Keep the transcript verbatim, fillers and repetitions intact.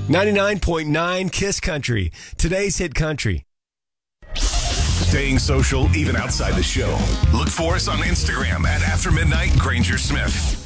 ninety-nine point nine KISS Country. Today's hit country. Staying social even outside the show. Look for us on Instagram at After Midnight Granger Smith.